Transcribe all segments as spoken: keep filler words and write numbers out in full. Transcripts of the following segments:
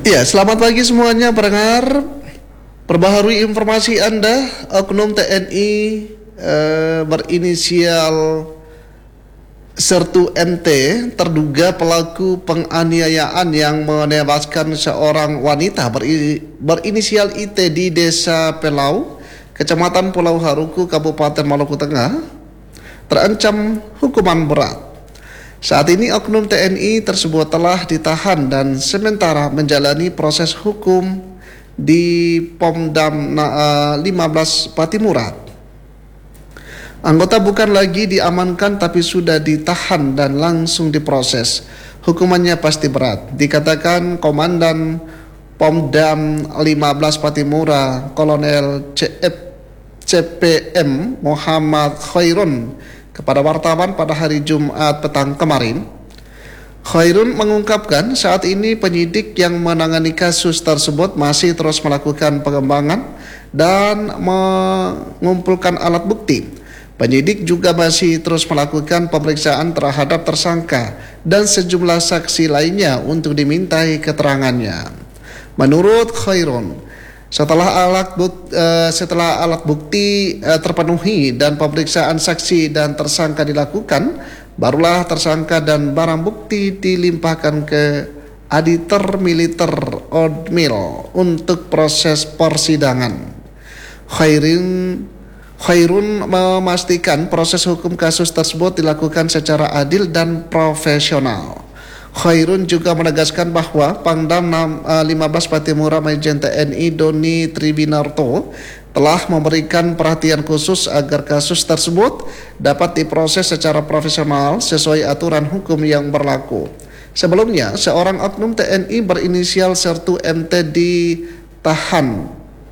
Ya, selamat pagi semuanya pendengar. Perbaharui informasi Anda, oknum T N I eh, berinisial Sertu M T terduga pelaku penganiayaan yang menewaskan seorang wanita beri, berinisial I T di Desa Pelau, Kecamatan Pulau Haruku, Kabupaten Maluku Tengah, terancam hukuman berat. Saat ini oknum T N I tersebut telah ditahan dan sementara menjalani proses hukum di Pomdam lima belas Patimurat. Anggota bukan lagi diamankan tapi sudah ditahan dan langsung diproses. Hukumannya pasti berat, dikatakan Komandan Pomdam lima belas Patimura Kolonel C P M Muhammad Khairun kepada wartawan pada hari Jumat petang kemarin. Khairun mengungkapkan saat ini penyidik yang menangani kasus tersebut masih terus melakukan pengembangan dan mengumpulkan alat bukti. Penyidik juga masih terus melakukan pemeriksaan terhadap tersangka dan sejumlah saksi lainnya untuk dimintai keterangannya. Menurut Khairun, Setelah alat bukti, uh, setelah alat bukti uh, terpenuhi dan pemeriksaan saksi dan tersangka dilakukan, barulah tersangka dan barang bukti dilimpahkan ke Auditor Militer Odmil untuk proses persidangan. Khairun Khairun memastikan proses hukum kasus tersebut dilakukan secara adil dan profesional. Khairun juga menegaskan bahwa Pangdam lima belas Patimura Majen T N I Doni Tribinarto telah memberikan perhatian khusus agar kasus tersebut dapat diproses secara profesional sesuai aturan hukum yang berlaku. Sebelumnya, seorang oknum T N I berinisial Sertu M T ditahan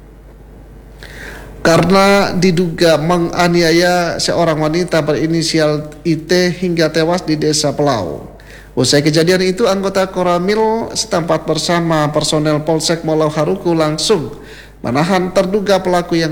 karena diduga menganiaya seorang wanita berinisial I T hingga tewas di Desa Pelau. Usai kejadian itu, anggota Koramil setempat bersama personel Polsek Pulau Haruku langsung menahan terduga pelaku yang